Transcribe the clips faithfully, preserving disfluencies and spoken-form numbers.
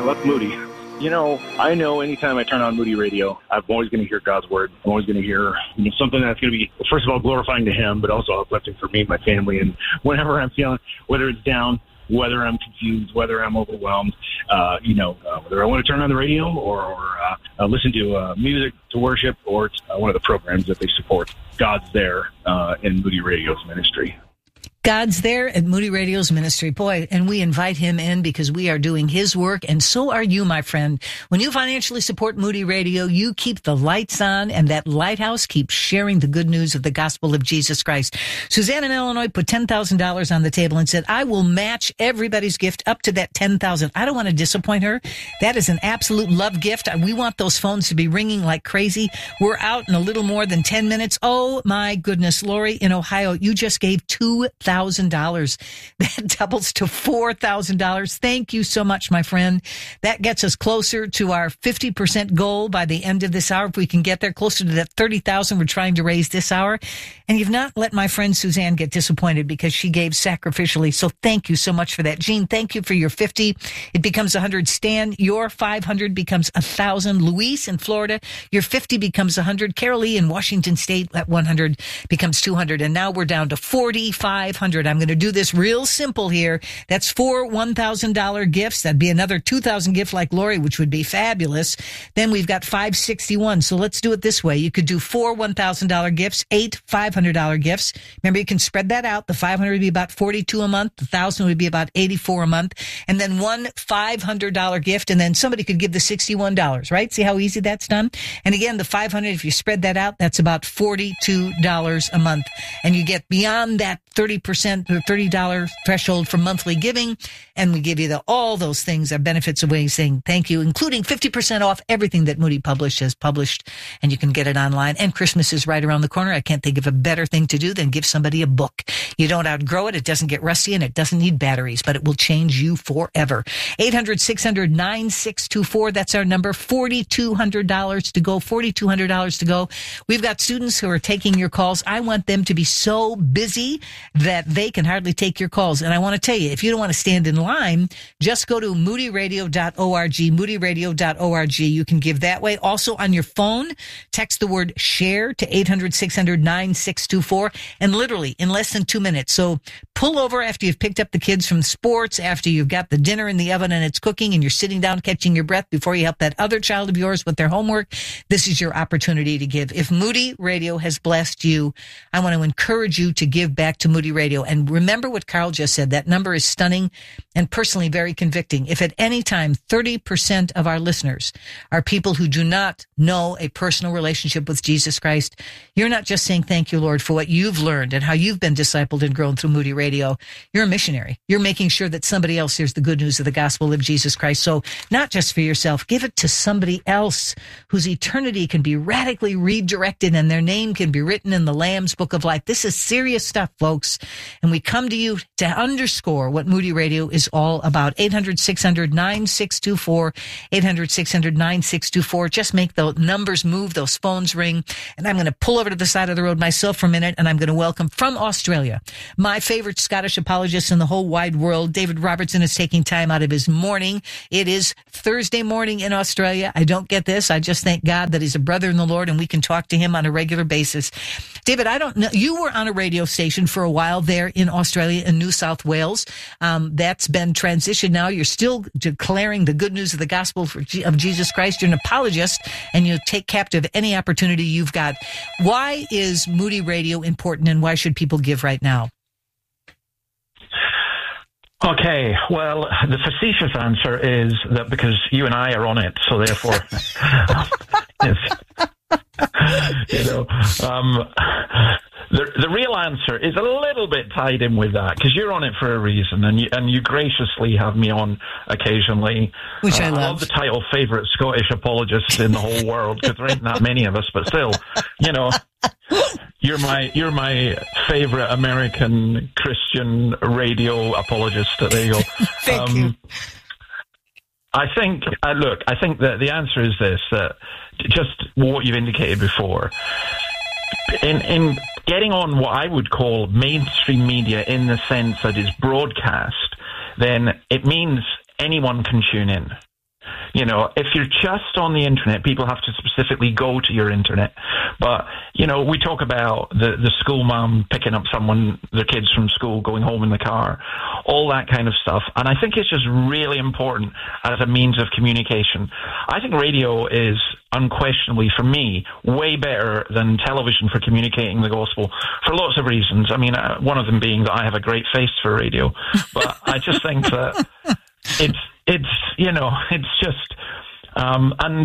about Moody. You know, I know anytime I turn on Moody Radio, I'm always going to hear God's word. I'm always going to hear you know, something that's going to be, first of all, glorifying to him, but also uplifting for me and my family. And whenever I'm feeling, whether it's down, whether I'm confused, whether I'm overwhelmed, uh, you know, uh, whether I want to turn on the radio or, or uh, uh, listen to uh, music to worship or uh, one of the programs that they support, God's there uh, in Moody Radio's ministry. God's there at Moody Radio's ministry. Boy, and we invite him in because we are doing his work, and so are you, my friend. When you financially support Moody Radio, you keep the lights on, and that lighthouse keeps sharing the good news of the gospel of Jesus Christ. Suzanne in Illinois put ten thousand dollars on the table and said, I will match everybody's gift up to that ten thousand dollars. I don't want to disappoint her. That is an absolute love gift. We want those phones to be ringing like crazy. We're out in a little more than ten minutes. Oh, my goodness. Lori in Ohio, you just gave two thousand dollars. That doubles to four thousand dollars. Thank you so much, my friend. That gets us closer to our fifty percent goal by the end of this hour. If we can get there closer to that thirty thousand we're trying to raise this hour. And you've not let my friend Suzanne get disappointed because she gave sacrificially. So thank you so much for that. Jean, thank you for your fifty. It becomes one hundred. Stan, your five hundred becomes one thousand. Luis in Florida, your fifty becomes one hundred. Carol Lee in Washington State at one hundred becomes two hundred. And now we're down to forty-five hundred. I'm going to do this real simple here. That's four one thousand dollars gifts. That'd be another two thousand gift like Lori, which would be fabulous. Then we've got five sixty-one. So let's do it this way. You could do four one thousand dollars gifts, eight five hundred dollars gifts. Remember, you can spread that out. The five hundred would be about forty-two a month. The one thousand would be about eighty-four a month. And then one five hundred dollars gift. And then somebody could give the sixty-one dollars, right? See how easy that's done? And again, the five hundred, if you spread that out, that's about forty-two dollars a month. And you get beyond that thirty percent or thirty dollars threshold for monthly giving. And we give you the, all those things, our benefits of ways saying thank you, including fifty percent off everything that Moody Publish has published. And you can get it online. And Christmas is right around the corner. I can't think of a better thing to do than give somebody a book. You don't outgrow it. It doesn't get rusty and it doesn't need batteries, but it will change you forever. eight hundred, six hundred, nine six two four. That's our number. forty-two hundred dollars to go. forty-two hundred dollars to go. We've got students who are taking your calls. I want them to be so busy that they can hardly take your calls. And I want to tell you, if you don't want to stand in line, just go to moody radio dot org, moody radio dot org. You can give that way. Also on your phone, text the word share to eight hundred, six hundred, nine six two four, and literally in less than two minutes. So pull over after you've picked up the kids from sports, after you've got the dinner in the oven and it's cooking and you're sitting down catching your breath before you help that other child of yours with their homework. This is your opportunity to give. If Moody Radio has blessed you, I want to encourage you to give back to Moody Radio. And remember what Carl just said. That number is stunning and personally very convicting. If at any time thirty percent of our listeners are people who do not know a personal relationship with Jesus Christ, you're not just saying thank you, Lord, for what you've learned and how you've been discipled and grown through Moody Radio. You're a missionary. You're making sure that somebody else hears the good news of the gospel of Jesus Christ. So not just for yourself, give it to somebody else whose eternity can be radically redirected and their name can be written in the Lamb's Book of Life. This is serious stuff, folks. And we come to you to underscore what Moody Radio is all about. eight hundred, six hundred, nine six two four, eight hundred, six hundred, nine six two four. Just make the numbers move, those phones ring. And I'm going to pull over to the side of the road myself for a minute, and I'm going to welcome from Australia my favorite Scottish apologist in the whole wide world. David Robertson is taking time out of his morning. It is Thursday morning in Australia. I don't get this. I just thank God that he's a brother in the Lord and we can talk to him on a regular basis. David, I don't know. You were on a radio station for a while there in Australia, in New South Wales. Um, that's been transitioned now. You're still declaring the good news of the gospel for, of Jesus Christ. You're an apologist and you take captive any opportunity you've got. Why is Moody Radio important and why should people give right now? Okay, well, the facetious answer is that because you and I are on it, so therefore, you know, um, the the real answer is a little bit tied in with that because you're on it for a reason, and you and you graciously have me on occasionally. Which uh, I love. I love the title "favorite Scottish apologist in the whole world" because there ain't that many of us, but still, you know. You're my you're my favorite American Christian radio apologist. There you go. Thank um, you. I think, uh, look, I think that the answer is this: that just what you've indicated before. In in getting on what I would call mainstream media, in the sense that it's broadcast, then it means anyone can tune in. You know, if you're just on the internet, people have to specifically go to your internet. But, you know, we talk about the, the school mom picking up someone, their kids from school, going home in the car, all that kind of stuff. And I think it's just really important as a means of communication. I think radio is unquestionably, for me, way better than television for communicating the gospel for lots of reasons. I mean, uh, one of them being that I have a great face for radio. But I just think that it's, it's, you know, it's just, um, and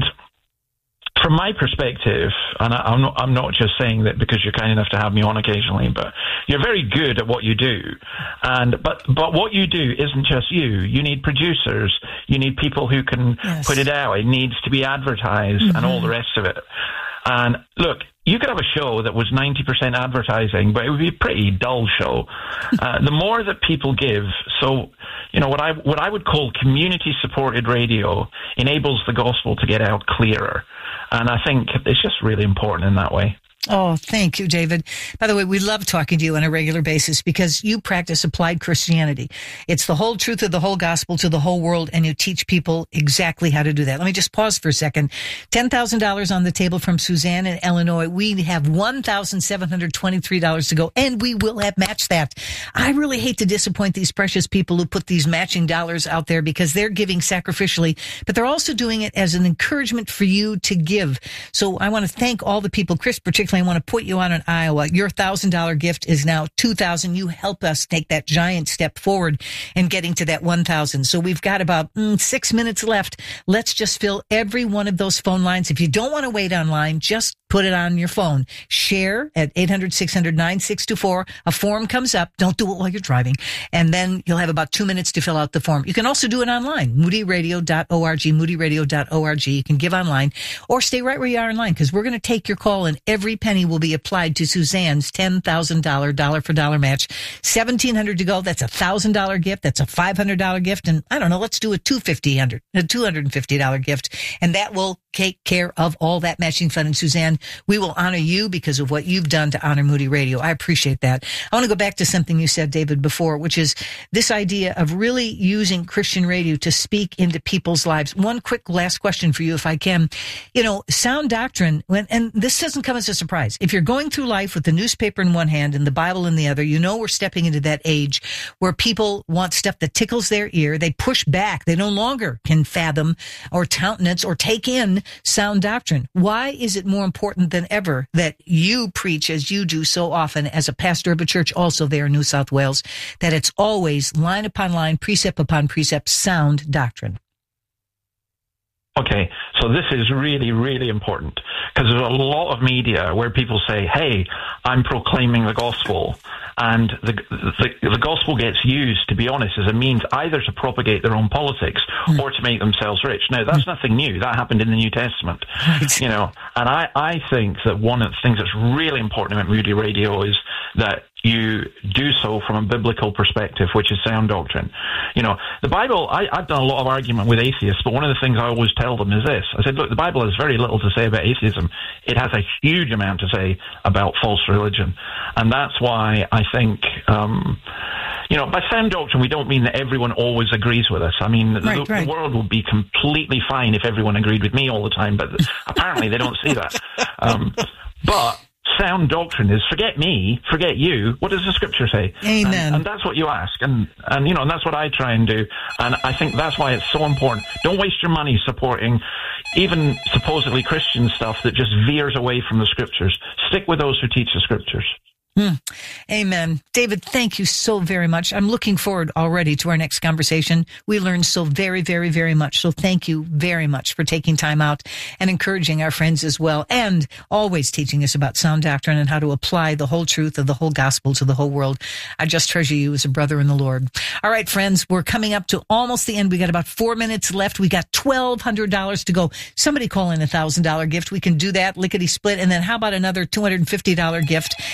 from my perspective, and I, I'm not, I'm not just saying that because you're kind enough to have me on occasionally, but you're very good at what you do. And, but, but what you do isn't just you. You need producers. You need people who can yes. put it out. It needs to be advertised mm-hmm. and all the rest of it. And look, you could have a show that was ninety percent advertising, but it would be a pretty dull show. Uh, the more that people give, so, you know, what I, what I would call community-supported radio enables the gospel to get out clearer. And I think it's just really important in that way. Oh, thank you, David. By the way, we love talking to you on a regular basis because you practice applied Christianity. It's the whole truth of the whole gospel to the whole world, and you teach people exactly how to do that. Let me just pause for a second. ten thousand dollars on the table from Suzanne in Illinois. We have one thousand seven hundred twenty-three dollars to go, and we will have matched that. I really hate to disappoint these precious people who put these matching dollars out there because they're giving sacrificially, but they're also doing it as an encouragement for you to give. So I want to thank all the people, Chris particularly, I want to put you on in Iowa. Your one thousand dollars gift is now two thousand dollars. You help us take that giant step forward in getting to that one thousand dollars. So we've got about mm, six minutes left. Let's just fill every one of those phone lines. If you don't want to wait online, just put it on your phone. Share at eight hundred, six hundred, nine six two four. A form comes up. Don't do it while you're driving. And then you'll have about two minutes to fill out the form. You can also do it online. moody radio dot org, moody radio dot org. You can give online or stay right where you are online because we're going to take your call and every penny will be applied to Suzanne's ten thousand dollars dollar for dollar match. seventeen hundred dollars to go. That's a one thousand dollars gift. That's a five hundred dollars gift. And I don't know, let's do a two hundred fifty dollars gift. And that will take care of all that matching fund. And Suzanne, we will honor you because of what you've done to honor Moody Radio. I appreciate that. I want to go back to something you said, David, before, which is this idea of really using Christian radio to speak into people's lives. One quick last question for you, if I can. You know, sound doctrine, when, and this doesn't come as a surprise. If you're going through life with the newspaper in one hand and the Bible in the other, you know we're stepping into that age where people want stuff that tickles their ear. They push back. They no longer can fathom or countenance or take in sound doctrine. Why is it more important than ever that you preach as you do so often as a pastor of a church also there in New South Wales, that it's always line upon line, precept upon precept, sound doctrine? Okay, so this is really, really important because there's a lot of media where people say, hey, I'm proclaiming the gospel. And the, the the gospel gets used, to be honest, as a means either to propagate their own politics mm. or to make themselves rich. Now, that's mm. nothing new. That happened in the New Testament, right. you know. And I, I think that one of the things that's really important about Moody Radio is that you do so from a biblical perspective, which is sound doctrine. You know, the Bible, I, I've done a lot of argument with atheists, but one of the things I always tell them is this. I said, look, the Bible has very little to say about atheism. It has a huge amount to say about false religion. And that's why I think, um, you know, by sound doctrine, we don't mean that everyone always agrees with us. I mean, right, the, right. the world would be completely fine if everyone agreed with me all the time, but apparently they don't see that. Um, but sound doctrine is forget me, forget you. What does the scripture say? Amen. And, and that's what you ask. And, and, you know, and that's what I try and do. And I think that's why it's so important. Don't waste your money supporting even supposedly Christian stuff that just veers away from the scriptures. Stick with those who teach the scriptures. Hmm. Amen. David, thank you so very much. I'm looking forward already to our next conversation. We learned so very, very, very much. So thank you very much for taking time out and encouraging our friends as well, and always teaching us about sound doctrine and how to apply the whole truth of the whole gospel to the whole world. I just treasure you as a brother in the Lord. All right, friends, we're coming up to almost the end. We got about four minutes left. We got twelve hundred dollars to go. Somebody call in a one thousand dollars gift. We can do that, lickety split. And then how about another two hundred fifty dollars gift? Oh,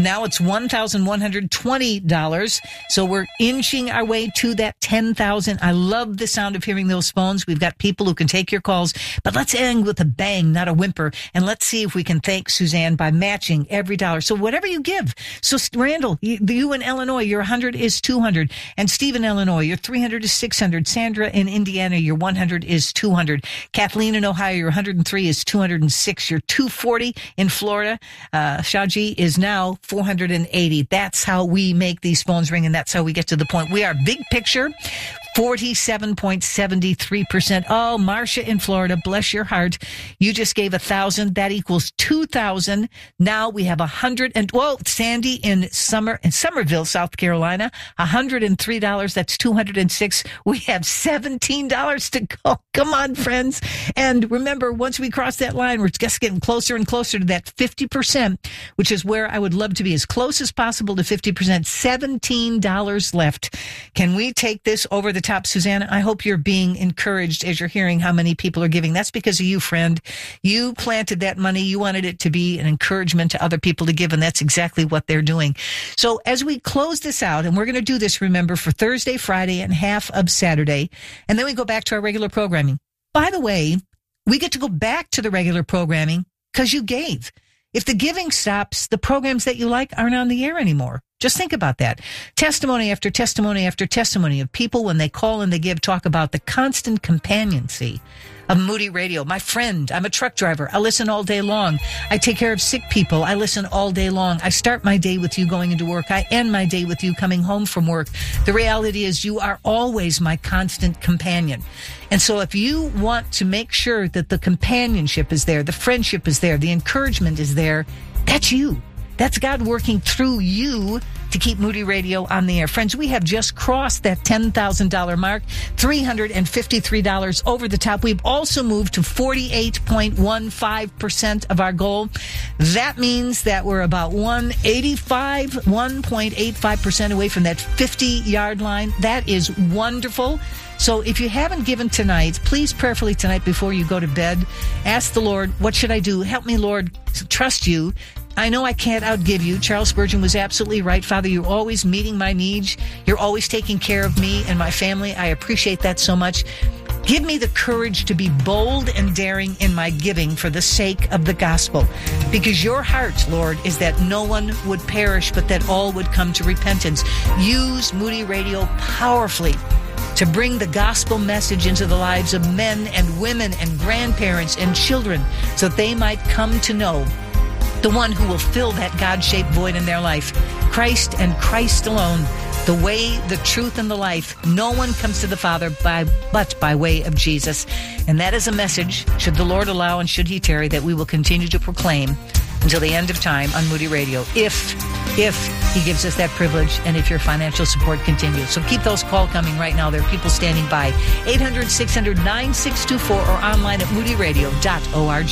now it's one thousand one hundred twenty dollars. So we're inching our way to that ten thousand. I love the sound of hearing those phones. We've got people who can take your calls, but let's end with a bang, not a whimper. And let's see if we can thank Suzanne by matching every dollar. So whatever you give. So Randall, you, you in Illinois, your one hundred is two hundred. And Steve in Illinois, your three hundred is six hundred. Sandra in Indiana, your one hundred is two hundred. Kathleen in Ohio, your one hundred three is two hundred six. Your two forty in Florida, uh, Shaji is now four hundred eighty. That's how we make these phones ring, and that's how we get to the point. We are big picture, forty-seven point seven three percent. Oh, Marcia in Florida, bless your heart. You just gave a thousand. That equals two thousand. Now we have a hundred and, whoa, Sandy in Summer, in Somerville, South Carolina, one hundred three dollars. That's two hundred six. We have seventeen dollars to go. Come on, friends. And remember, once we cross that line, we're just getting closer and closer to that fifty percent, which is where I would love to be, as close as possible to fifty percent. seventeen dollars left. Can we take this over the top, Susanna? I hope you're being encouraged as you're hearing how many people are giving. That's because of you, friend. You planted that money. You wanted it to be an encouragement to other people to give, and that's exactly what they're doing. So as we close this out, and we're going to do this, remember, for Thursday, Friday, and half of Saturday, and then we go back to our regular programming. By the way, we get to go back to the regular programming because you gave. If the giving stops, the programs that you like aren't on the air anymore. Just think about that. Testimony after testimony after testimony of people, when they call and they give, talk about the constant companionship of Moody Radio. My friend, I'm a truck driver. I listen all day long. I take care of sick people. I listen all day long. I start my day with you going into work. I end my day with you coming home from work. The reality is you are always my constant companion. And so if you want to make sure that the companionship is there, the friendship is there, the encouragement is there, that's you. That's God working through you to keep Moody Radio on the air. Friends, we have just crossed that ten thousand dollars mark, three hundred fifty-three dollars over the top. We've also moved to forty-eight point one five percent of our goal. That means that we're about one eighty-five, one point eight five percent away from that fifty-yard line. That is wonderful. So if you haven't given tonight, please prayerfully tonight before you go to bed, ask the Lord, what should I do? Help me, Lord, trust you. I know I can't outgive you. Charles Spurgeon was absolutely right. Father, you're always meeting my needs. You're always taking care of me and my family. I appreciate that so much. Give me the courage to be bold and daring in my giving for the sake of the gospel. Because your heart, Lord, is that no one would perish, but that all would come to repentance. Use Moody Radio powerfully to bring the gospel message into the lives of men and women and grandparents and children so that they might come to know the one who will fill that God-shaped void in their life. Christ and Christ alone, the way, the truth, and the life. No one comes to the Father by, but by way of Jesus. And that is a message, should the Lord allow and should he tarry, that we will continue to proclaim until the end of time on Moody Radio, if if he gives us that privilege and if your financial support continues. So keep those calls coming right now. There are people standing by. eight hundred, six hundred, nine six two four or online at moody radio dot org.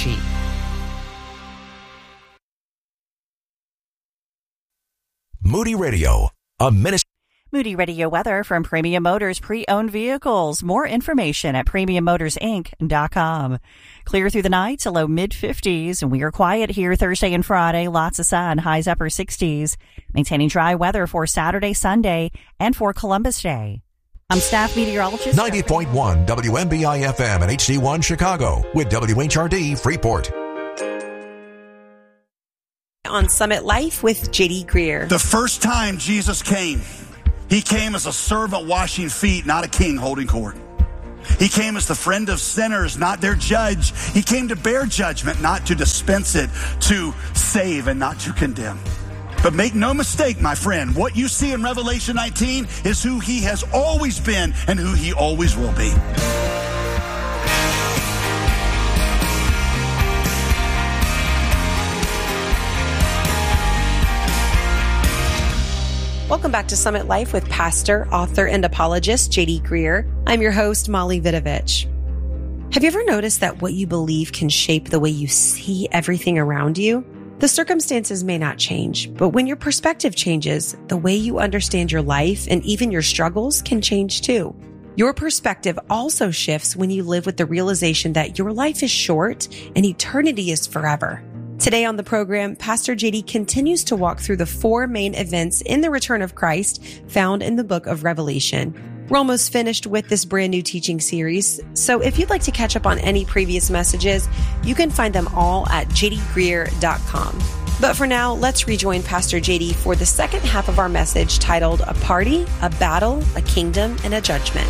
Moody Radio, a ministry. Moody Radio weather from Premium Motors Pre-Owned Vehicles. More information at premium motors inc dot com. Clear through the night to low mid-fifties, and we are quiet here Thursday and Friday. Lots of sun, highs upper sixties. Maintaining dry weather for Saturday, Sunday, and for Columbus Day. I'm staff meteorologist ninety point one W M B I F M and H D one Chicago with W H R D Freeport. On Summit Life with J D Greer. The first time Jesus came, he came as a servant washing feet, not a king holding court. He came as the friend of sinners, not their judge. He came to bear judgment, not to dispense it, to save and not to condemn. But make no mistake, my friend, what you see in Revelation nineteen is who he has always been and who he always will be. Welcome back to Summit Life with pastor, author, and apologist J D Greer. I'm your host, Molly Vidovich. Have you ever noticed that what you believe can shape the way you see everything around you? The circumstances may not change, but when your perspective changes, the way you understand your life and even your struggles can change too. Your perspective also shifts when you live with the realization that your life is short and eternity is forever. Today on the program, Pastor J D continues to walk through the four main events in the return of Christ found in the book of Revelation. We're almost finished with this brand new teaching series, so if you'd like to catch up on any previous messages, you can find them all at j d greer dot com. But for now, let's rejoin Pastor J D for the second half of our message titled A Party, a Battle, a Kingdom, and a Judgment.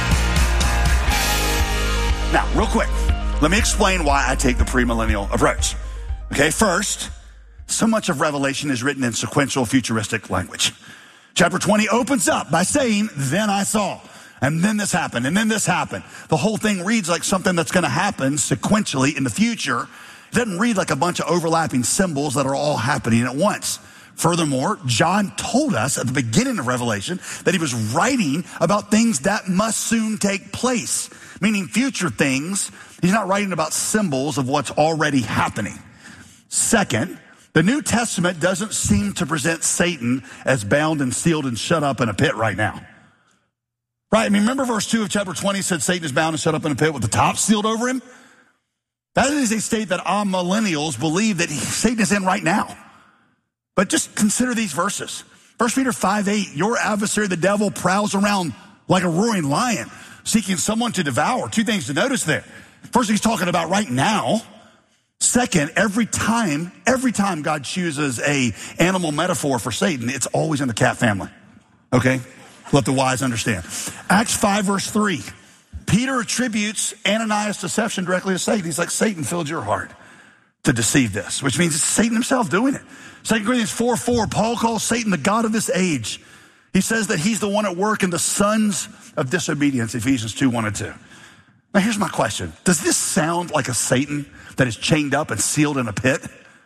Now, real quick, let me explain why I take the premillennial approach. Okay, first, so much of Revelation is written in sequential futuristic language. Chapter twenty opens up by saying, then I saw, and then this happened, and then this happened. The whole thing reads like something that's going to happen sequentially in the future. It doesn't read like a bunch of overlapping symbols that are all happening at once. Furthermore, John told us at the beginning of Revelation that he was writing about things that must soon take place, meaning future things. He's not writing about symbols of what's already happening. Second, the New Testament doesn't seem to present Satan as bound and sealed and shut up in a pit right now. Right? I mean, remember verse two of chapter twenty said Satan is bound and shut up in a pit with the top sealed over him? That is a state that all millennials believe that he, Satan is in right now. But just consider these verses. First Peter five eight, your adversary, the devil, prowls around like a roaring lion, seeking someone to devour. Two things to notice there. First, he's talking about right now. Second, every time, every time God chooses a animal metaphor for Satan, it's always in the cat family. Okay? Let the wise understand. Acts five verse three. Peter attributes Ananias' deception directly to Satan. He's like, Satan filled your heart to deceive this, which means it's Satan himself doing it. Second Corinthians four four, Paul calls Satan the god of this age. He says that he's the one at work in the sons of disobedience, Ephesians two one and two. Now here's my question. Does this sound like a Satan that is chained up and sealed in a pit?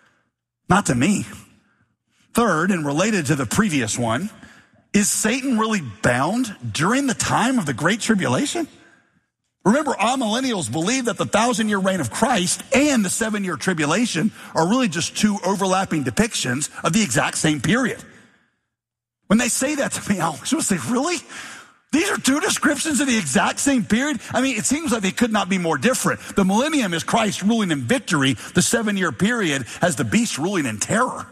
Not to me. Third, and related to the previous one, is Satan really bound during the time of the Great Tribulation? Remember, amillennials believe that the thousand-year reign of Christ and the seven-year tribulation are really just two overlapping depictions of the exact same period. When they say that to me, I always say, really? These are two descriptions of the exact same period? I mean, it seems like they could not be more different. The millennium is Christ ruling in victory. The seven-year period has the beast ruling in terror.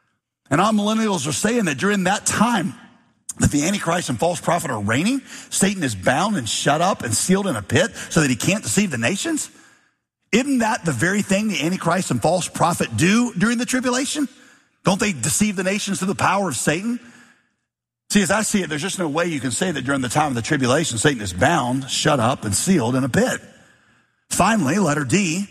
And amillennials are saying that during that time, that the Antichrist and false prophet are reigning, Satan is bound and shut up and sealed in a pit so that he can't deceive the nations. Isn't that the very thing the Antichrist and false prophet do during the tribulation? Don't they deceive the nations through the power of Satan? See, as I see it, there's just no way you can say that during the time of the tribulation, Satan is bound, shut up, and sealed in a pit. Finally, letter D,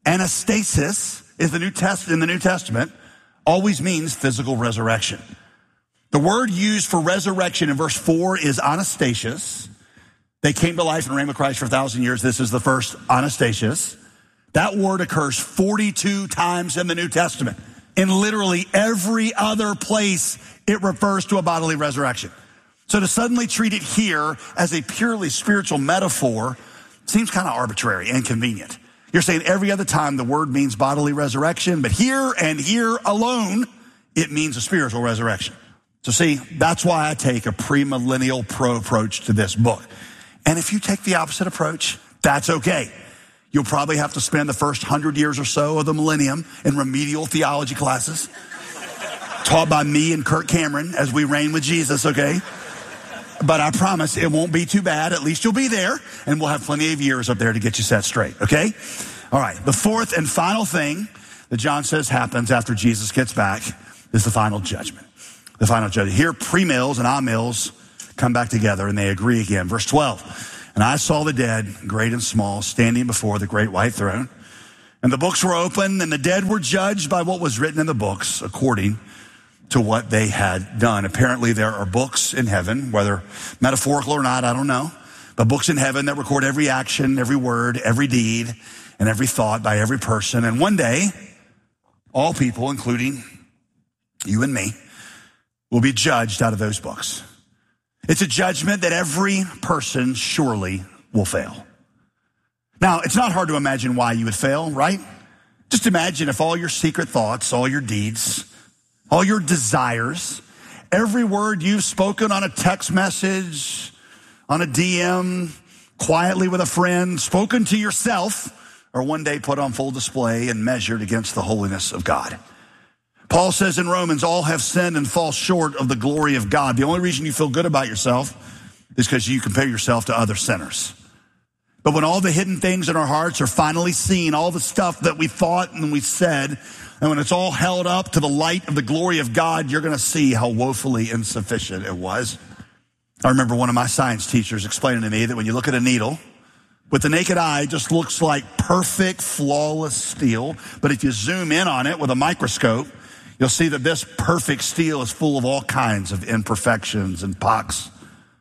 anastasis is the New Test in the New Testament, always means physical resurrection. The word used for resurrection in verse four is anastasius. They came to life and reigned with Christ for a thousand years. This is the first anastasius. That word occurs forty-two times in the New Testament. In literally every other place, it refers to a bodily resurrection. So to suddenly treat it here as a purely spiritual metaphor seems kind of arbitrary and convenient. You're saying every other time the word means bodily resurrection, but here and here alone, it means a spiritual resurrection. So see, that's why I take a premillennial pro approach to this book. And if you take the opposite approach, that's okay. You'll probably have to spend the first hundred years or so of the millennium in remedial theology classes, taught by me and Kirk Cameron as we reign with Jesus, okay? But I promise it won't be too bad. At least you'll be there, and we'll have plenty of years up there to get you set straight, okay? All right, the fourth and final thing that John says happens after Jesus gets back is the final judgment. The final judgment. Here, premills and amills come back together, and they agree again. Verse twelve, and I saw the dead, great and small, standing before the great white throne. And the books were opened, and the dead were judged by what was written in the books, according to what they had done. Apparently, there are books in heaven, whether metaphorical or not, I don't know. But books in heaven that record every action, every word, every deed, and every thought by every person. And one day, all people, including you and me, will be judged out of those books. It's a judgment that every person surely will fail. Now, it's not hard to imagine why you would fail, right? Just imagine if all your secret thoughts, all your deeds, all your desires, every word you've spoken on a text message, on a D M, quietly with a friend, spoken to yourself are one day put on full display and measured against the holiness of God. Paul says in Romans, all have sinned and fall short of the glory of God. The only reason you feel good about yourself is because you compare yourself to other sinners. But when all the hidden things in our hearts are finally seen, all the stuff that we thought and we said, and when it's all held up to the light of the glory of God, you're going to see how woefully insufficient it was. I remember one of my science teachers explaining to me that when you look at a needle, with the naked eye, it just looks like perfect, flawless steel. But if you zoom in on it with a microscope, you'll see that this perfect steel is full of all kinds of imperfections and pocks.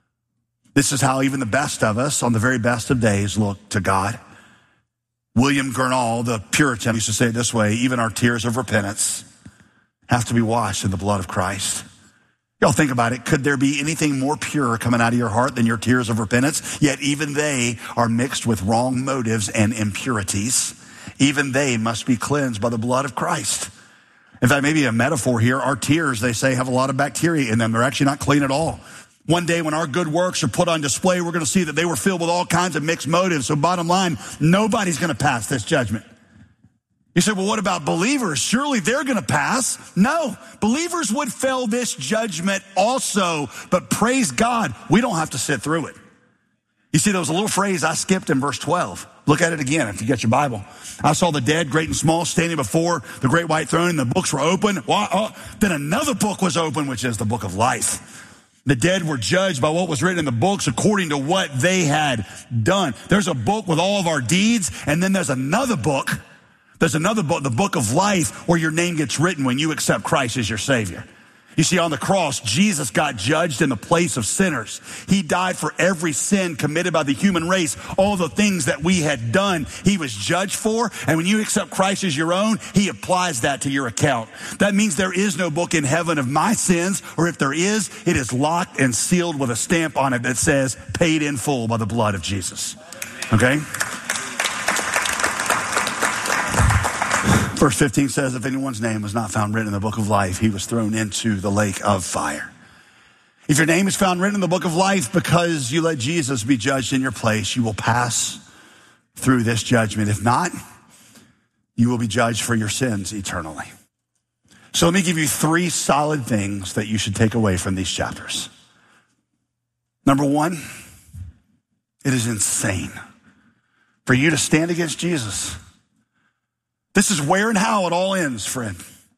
This is how even the best of us, on the very best of days, look to God. William Gurnall, the Puritan, used to say it this way, even our tears of repentance have to be washed in the blood of Christ. Y'all think about it. Could there be anything more pure coming out of your heart than your tears of repentance? Yet even they are mixed with wrong motives and impurities. Even they must be cleansed by the blood of Christ. In fact, maybe a metaphor here, our tears, they say, have a lot of bacteria in them. They're actually not clean at all. One day when our good works are put on display, we're going to see that they were filled with all kinds of mixed motives. So bottom line, nobody's going to pass this judgment. You say, well, what about believers? Surely they're going to pass. No, believers would fail this judgment also, but praise God, we don't have to sit through it. You see, there was a little phrase I skipped in verse twelve. Look at it again if you get your Bible. I saw the dead, great and small, standing before the great white throne, and the books were open. Well, oh, then another book was open, which is the book of life. The dead were judged by what was written in the books according to what they had done. There's a book with all of our deeds, and then there's another book. There's another book, the book of life, where your name gets written when you accept Christ as your Savior. You see, on the cross, Jesus got judged in the place of sinners. He died for every sin committed by the human race, all the things that we had done, he was judged for. And when you accept Christ as your own, he applies that to your account. That means there is no book in heaven of my sins, or if there is, it is locked and sealed with a stamp on it that says, paid in full by the blood of Jesus. Okay? Verse fifteen says, if anyone's name was not found written in the book of life, he was thrown into the lake of fire. If your name is found written in the book of life because you let Jesus be judged in your place, you will pass through this judgment. If not, you will be judged for your sins eternally. So let me give you three solid things that you should take away from these chapters. Number one, it is insane for you to stand against Jesus. This is where and how it all ends, friend.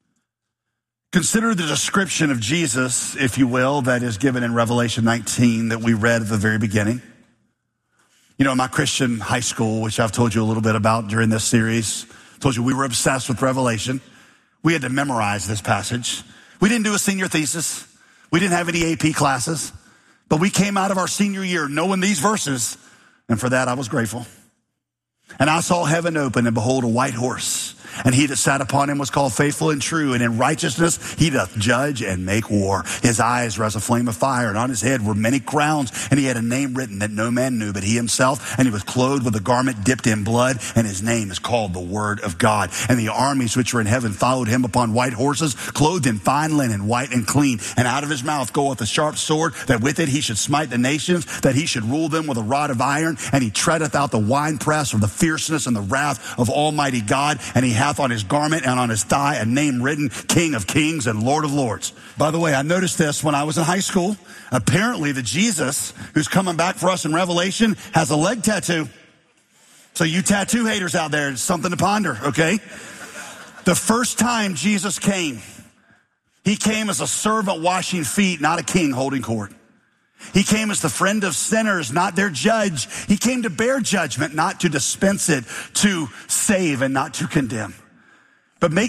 Consider the description of Jesus, if you will, that is given in Revelation nineteen that we read at the very beginning. You know, in my Christian high school, which I've told you a little bit about during this series, told you we were obsessed with Revelation. We had to memorize this passage. We didn't do a senior thesis. We didn't have any A P classes. But we came out of our senior year knowing these verses, and for that I was grateful. And I saw heaven open, and behold, a white horse. And he that sat upon him was called Faithful and True, and in righteousness he doth judge and make war. His eyes were as a flame of fire, and on his head were many crowns, and he had a name written that no man knew but he himself, and he was clothed with a garment dipped in blood, and his name is called the Word of God. And the armies which were in heaven followed him upon white horses, clothed in fine linen, white and clean. And out of his mouth goeth a sharp sword, that with it he should smite the nations, that he should rule them with a rod of iron, and he treadeth out the winepress of the fierceness and the wrath of Almighty God, and he hath on his garment and on his thigh a name written, King of Kings and Lord of Lords. By the way, I noticed this when I was in high school. Apparently the Jesus who's coming back for us in Revelation has a leg tattoo. So you tattoo haters out there, it's something to ponder, okay? The first time Jesus came, he came as a servant washing feet, not a king holding court. He came as the friend of sinners, not their judge. He came to bear judgment, not to dispense it, to save and not to condemn. But make